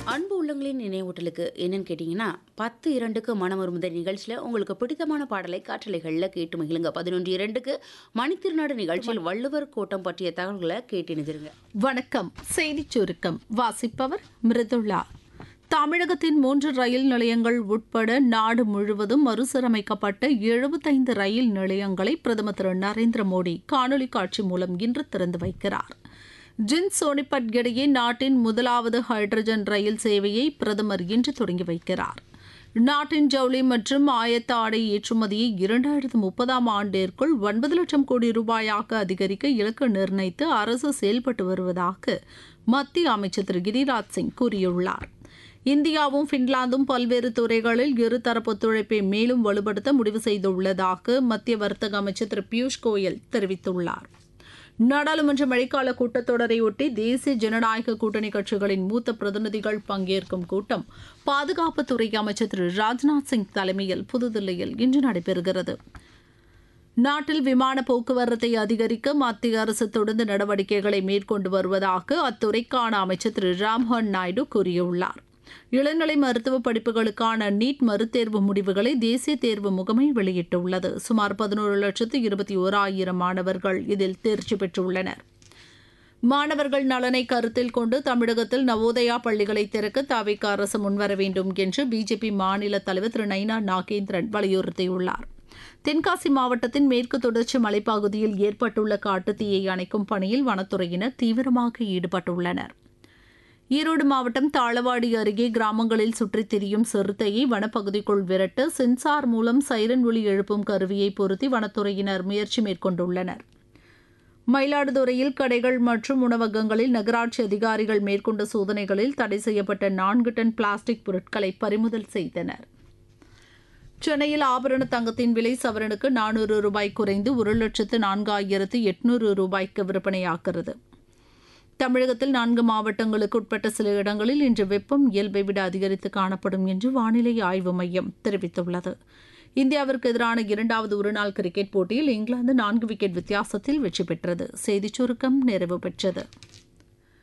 அன்பு உள்ளங்களின் நினைவூட்டலுக்கு என்னன்னு கேட்டிங்கன்னா 10:02க்கு மனம் வருமுதல் நிகழ்ச்சியில் உங்களுக்கு பிடித்தமான பாடலை காற்றலைகளில் கேட்டு மகிழுங்க. 11:02க்கு மணித்திருநாடு நிகழ்ச்சியில் வள்ளுவர் கோட்டம் பற்றிய தகவல்களை கேட்டு நிதிருங்க. வணக்கம். செய்திச் சுருக்கம் வாசிப்பவர் மிருதுளா. தமிழகத்தின் 3 ரயில் நிலையங்கள் உட்பட நாடு முழுவதும் மறுசீரமைக்கப்பட்ட 75 ரயில் நிலையங்களை பிரதமர் திரு நரேந்திர மோடி காணொலி காட்சி மூலம் இன்று திறந்து வைக்கிறார். ஜின் சோனிபட் இடையே நாட்டின் முதலாவது ஹைட்ரஜன் ரயில் சேவையை பிரதமர் இன்று தொடங்கி வைக்கிறார். நாட்டின் ஜவுளி மற்றும் ஆயத்த ஆடை ஏற்றுமதியை 2030ஆம் ஆண்டிற்குள் 9 லட்சம் கோடி ரூபாயாக அதிகரிக்க இலக்கு நிர்ணயித்து அரசு செயல்பட்டு வருவதாக மத்திய அமைச்சர் திரு கிரிராஜ் சிங் கூறியுள்ளார். இந்தியாவும் பின்லாந்தும் பல்வேறு துறைகளில் இருதரப்பு ஒத்துழைப்பை மேலும் வலுப்படுத்த முடிவு செய்துள்ளதாக மத்திய வர்த்தக அமைச்சர் திரு பியூஷ் கோயல் தெரிவித்துள்ளார். நாடாளுமன்ற மழைக்கால கூட்டத்தொடரையொட்டி தேசிய ஜனநாயக கூட்டணி கட்சிகளின் மூத்த பிரதிநிதிகள் பங்கேற்கும் கூட்டம் பாதுகாப்புத்துறை அமைச்சர் திரு ராஜ்நாத் சிங் தலைமையில் புதுதில்லியில் இன்று நடைபெறுகிறது. நாட்டில் விமான போக்குவரத்தை அதிகரிக்க மத்திய அரசு தொடர்ந்து நடவடிக்கைகளை மேற்கொண்டு வருவதாக அத்துறைக்கான அமைச்சர் திரு ராம்மோகன் நாயுடு கூறியுள்ளார். இளநிலை மருத்துவ படிப்புகளுக்கான நீட் மறுதேர்வு முடிவுகளை தேசிய தேர்வு முகமை வெளியிட்டுள்ளது. சுமார் 11,21,000 மாணவர்கள் இதில் தேர்ச்சி பெற்றுள்ளனர். மாணவர்கள் நலனை கருத்தில் கொண்டு தமிழகத்தில் நவோதயா பள்ளிகளை திறக்க தவிக அரசு முன்வர வேண்டும் என்று பிஜேபி மாநில தலைவர் திரு நைனா நாகேந்திரன் வலியுறுத்தியுள்ளார். தென்காசி மாவட்டத்தின் மேற்கு தொடர்ச்சி மலைப்பகுதியில் ஏற்பட்டுள்ள காட்டுத்தீயை அணைக்கும் பணியில் வனத்துறையினர் தீவிரமாக ஈடுபட்டுள்ளனர். ஈரோடு மாவட்டம் தாளவாடி அருகே கிராமங்களில் சுற்றித் திரியும் சிறுத்தையை வனப்பகுதிக்குள் விரட்ட சென்சார் மூலம் சைரன் ஒலி எழுப்பும் கருவியை பொருத்தி வனத்துறையினர் முயற்சி மேற்கொண்டுள்ளனர். மயிலாடுதுறையில் கடைகள் மற்றும் உணவகங்களில் நகராட்சி அதிகாரிகள் மேற்கொண்ட சோதனைகளில் தடை செய்யப்பட்ட 4 டன் பிளாஸ்டிக் பொருட்களை பறிமுதல் செய்தனர். சென்னையில் ஆபரண தங்கத்தின் விலை சவரனுக்கு 400 ரூபாய் குறைந்து 1,04,800 ரூபாய்க்கு விற்பனையாகிறது. தமிழகத்தில் 4 மாவட்டங்களுக்கு உட்பட்ட சில இடங்களில் இன்று வெப்பம் இயல்பை விட அதிகரித்து காணப்படும் என்று வானிலை ஆய்வு மையம் தெரிவித்துள்ளது. இந்தியாவிற்கு எதிரான 2வது ஒருநாள் கிரிக்கெட் போட்டியில் இங்கிலாந்து 4 விக்கெட் வித்தியாசத்தில் வெற்றி பெற்றது. செய்திச் சுருக்கம் நிறைவு பெற்றது.